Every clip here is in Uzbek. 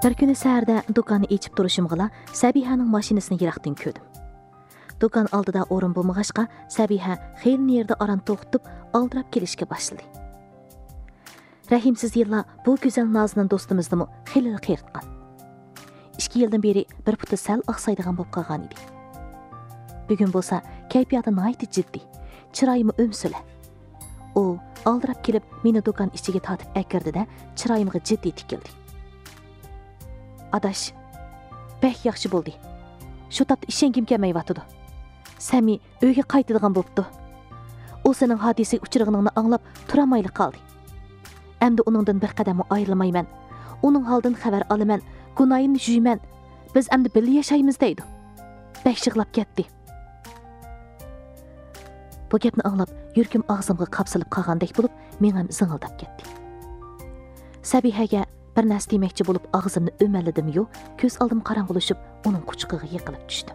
Bir kuni səhərdə do'konni echib turishimg'ila Sabihaning mashinasini yiroqdan ko'rdim. Do'kon oldida o'rin bo'lmag'achqa, Sabiha xeyli yerda aran to'xtatib, aldirab kelishga boshladi. Rahimsiz yillar bu go'zal Nazinin do'stimizni xeyli qiyrtgan. 2 yildan beri bir puti sal oqsaydigan bo'lib qolgan edi. Bugun bo'lsa, kayfiyati nihoyat jiddiy, chiroyimi o'msula. U aldirab kelib, meni do'kon ichiga tortib akirdi-da, chiroyimga jiddiy tikildi. Adash, bek yaxshi bo'ldi. Shu topda ishengim kelmayotdi. Sami uyga qaytadigan bo'pti. U sening hodisaga uchrag'iningni anglab turamayli qoldi. Endi uningdan bir qadam ayrilmayman. Uning holdan xabar olaman, gunoyimni juyman. Biz endi birga yashaymiz deydi. Bek yig'lab ketdi. Bu gapni anglab, yurkim og'zimga qapsilib qolgandek bo'lib, men ham zing'ildab ketdi. Sabihaga bir narsa demoqchi bo'lib og'zimni o'maladim-yu, ko'z oldim qorong'ulashib, uning quchog'iga yiqilib tushdim.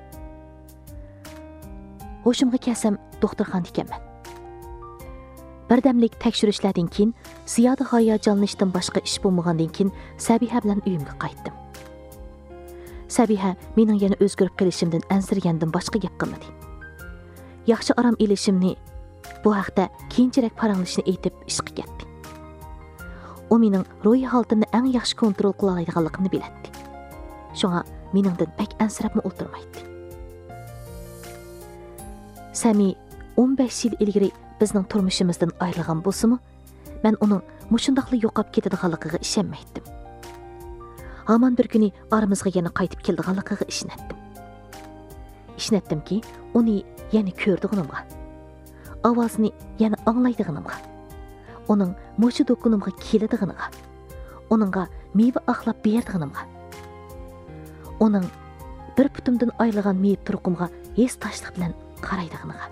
Hoshimga kelsam, doktorxonada ekanman. Birdamlik tekshirishlardan keyin, ziyoda hayajonlanishdan boshqa ish bo'lmagandan keyin Sabiha bilan uyimga qaytdim. Sabiha mening yana o'zgarib qolishimdan ansirgandan boshqa gap qilmadi. Yaxshi orom elishimni, bu haqda keyinchalik paranglashni aytib ishqa ketdi. O mening ruhiy holatimni eng yaxshi kontrol qila oladiganligimni biladi. Shunga meningdan pek ansirabmi o'tirmaydi. Sami 15 yil ilgari bizning turmushimizdan ayrilgan bo'lsa-mu, men uning mushundaqli yo'qab ketadiganligiga ishonmaydim. Hamon bir kuni aramizga yana qaytib keladiganligiga ishondim. Ishonatdimki, uni yana ko'rdiganimga, ovozini yana anglaydiganimga, uning mushu do'konimga keladiganiga, uningga meva axlab berdiganimga, uning bir putumdan ayrilgan meva turqimga hes tashliq bilan qaraydiganiga.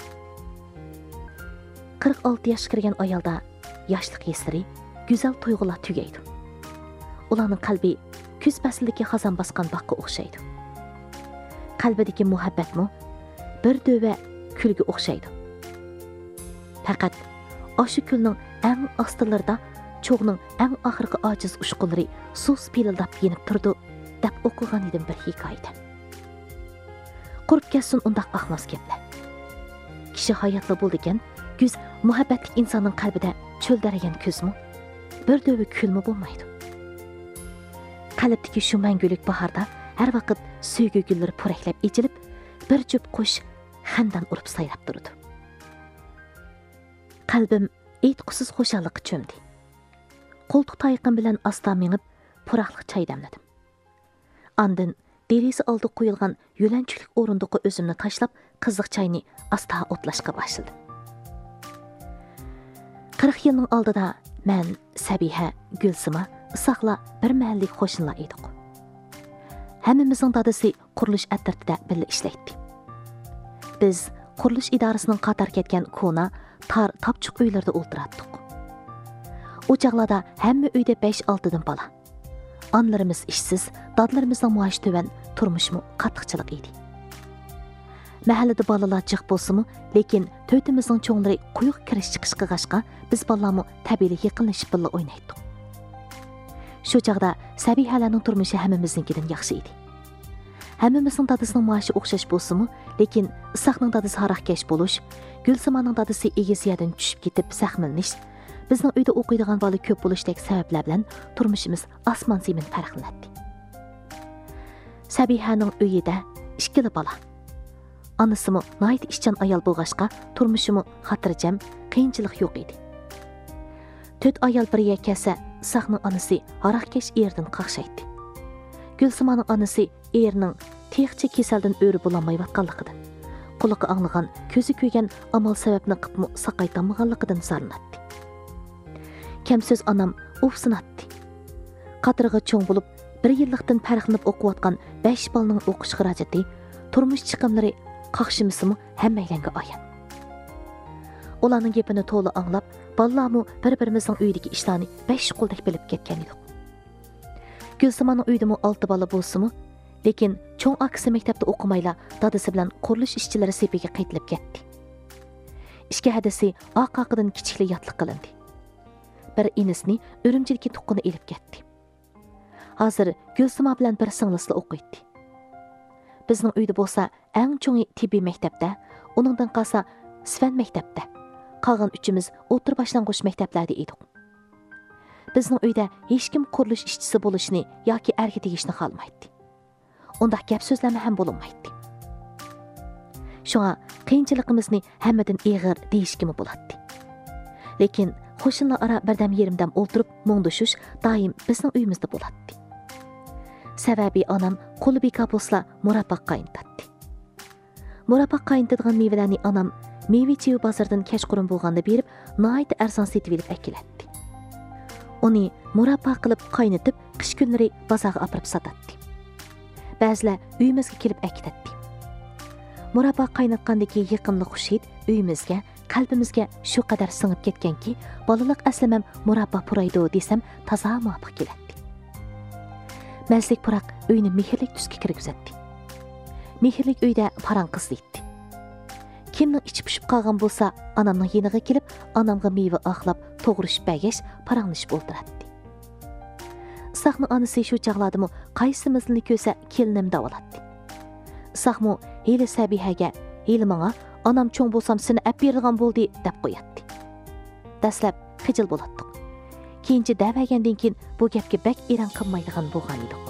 46 yoshga kirgan ayolda yoshlik hislari, go'zal tuyg'ular tugaydi. Ularning qalbi kuz faslidagi xazon bosgan baqqa o'xshaydi. Qalbidagi muhabbatmi bir döva kulga o'xshaydi. Faqat oshu kulning eng ostilarida cho'g'ning eng oxirgi ojiz ushqunlari sus pilildab yenib turdi deb o'qigan edim bir hikoyada. Qurib ketsin undaq ahmas gaplar. Kishi hayotli bo'ldi ekan, kuz muhabbatli insonning qalbida cho'ldaragan kuzmi, bir döva kulmi bo'lmaydi. Qalbdagi shu mangulik bahorda har vaqt sevgi gullari puraklab echilib, bir jup qush xandan urib sayrab turdi. Qalbim aytqusiz xo'shallikqa cho'mdi. Qo'ltiq tayiqim bilan asta mengib, puraqliq choy damladim. Andin derisi oldi qo'yilgan yo'lanchilik o'rindiqqa o'zimni tashlab, qiziq choyni asta o'tlashga boshladim. 40 yilning oldida men Sabiha, Gulsima, Isaqla bir mahallik qo'shnilar edik. Hammamizning dadasi qurilish attirtida birga ishlaydi. Biz qurilish idorasining qatar ketgan kona, tar, tapchiq uylarda o'ltirardik. O chaqlarda hamma uyda 5-6 dan bola. Onlarimiz ishsiz, dadlarimizning maoshi to'van, turmushmi qattiqchilik edi. Mahallada bolalar jiq bo'lsa-mu, lekin to'ytimizning cho'nglari quyuq kirish chiqish qilg'ashqa, biz bolalarmi tabiiy yaqinlashib birga o'ynaydik. Shu chaqda Sabihalarning turmushi hammamiznikidan yaxshi edi. Hammamizning dadasining maoshi o'xshash bo'lsa-mu, lekin Isaqning dadasi harakkash bo'lish, Gulsimaning dadasi egasiyadan tushib ketib sahmilnish, bizning uyda o'qiydigan bola ko'p bo'lishdek sabablar bilan turmushimiz osmon semin farqlanadi. Sabihaning uyida 2 bola. Anasimi nihoyat ishchan ayol bo'lg'ashqa, turmushimi xotirjam, qiyinchilik yo'q edi. 4 ayol birga kelsa, Isaqning onasi harakkash erdan qaqshaydi. Gulsimaning onasi erining texcha kasaldan o'ri bo'lolmayotganligidan, quloqi anglagan, ko'zi ko'ygan amal sababni qilib saqaytolmaganligidan zarlanadi. Kamso'z onam ufsinatdi. Qatirg'i cho'ng bo'lib, 1 yillikdan farqlanib o'qiyotgan 5 bolaning o'qish xarajati, turmush chiqimlari qaqshimisimi hammaylanga ayon. Ularning gapini to'la anglab, bolalarmi bir-birimizning uyidagi ishlarni 5 qo'ldek bilib ketgan edik. Gulsimaning uyidami 6 bola bo'lsa-mu, lekin cho'ng akasi maktabda o'qimayla dadasi bilan qurilish ishchilari sepiga qaytilib ketdi. Ishga hadasi oqaqidan kichikli yotliq qilindi. Bir inisni Urumchidagi tuqqini elib ketdi. Hozir Gulsima bilan bir singlisida o'qiydi. Bizning uyda bo'lsa, eng cho'ngi tibbiy maktabda, uningdan qolsa Sven maktabda. Qolgan uchimiz o'tir boshlang'ich maktablarda edik. Bizning uyda hech kim qurilish ishchisi bo'lishni yoki erga tegishni xohlamaydi. Undaq gap so'zlarni ham bo'lmaydi. Shunga qiyinchiligimizni hammadan ig'ir deyishkimi bo'ladi. Lekin qo'shnilar ara birdam yerimdam o'ltirib mungdushish doim bizning uyimizda bo'ladi. Sababi onam qo'li bekor bo'lsa murabbo qayintadi. Murabbo qayintadigan mevalarni onam meva-chev bozordan kechqurun bo'lganda berib, nihoyat arzon setib olib akiladi. Uni murabbo qilib qaynatib, qish kunlari bozorga olib sotadi. Ba'zilar uyimizga kelib akitadi. Murabbo qaynatgandagi yiqimli xush hid uyimizga, qalbimizga shu qadar singib ketganki, bolalik aslamam murabbo puraydi desam toza muvofiq keladi. Mazlik puroq uyni mehrlik tusga kirgizadi. Mehrlik uyda paranqiz deydi. Kimning ichib pishib qolgan bo'lsa, onamning yeniga kelib, onamga meva oqlab, to'g'rishib bagash, paranglashib o'ltiradi. Saqning onasi shu chaqladimi, qaysimizni ko'sa kelinim davoladi. Saqmu heli Sabihaga, heli menga onam cho'ng bo'lsam seni ap beradigan bo'ldi deb qo'yadi. Dastlab xijil bo'latdik. Keyinchi davagandan keyin bu gapga bak eran qilmaydigan bo'lgan edik.